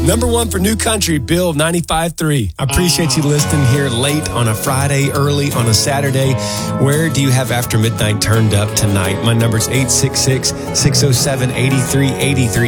Number one for New Country, Bill 95.3. I appreciate you listening here late on a Friday, early on a Saturday. Where do you have After Midnight turned up tonight? My number's 866-607-8383.